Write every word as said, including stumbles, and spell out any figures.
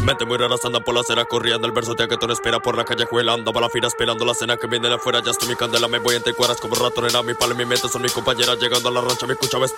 Mente muy raras andan por la acera corriendo. El verso te que tú no espera por la calle juelando. Para la fila esperando la cena que viene de afuera. Ya estoy mi candela, me voy entre cuadras como rato, nena. Mi palo y mi mente son mis compañeras. Llegando a la rancha, me escuchaba